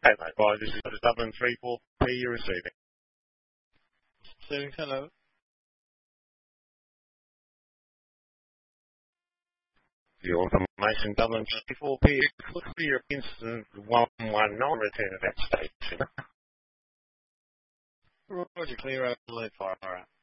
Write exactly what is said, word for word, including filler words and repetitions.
Hey, mate, bye. This is Dublin three four P. You're receiving. Receiving, hello. Your information, Dublin three four P. Look for your instant one one nine return at that station. Roger, clear out the lead fire. All right.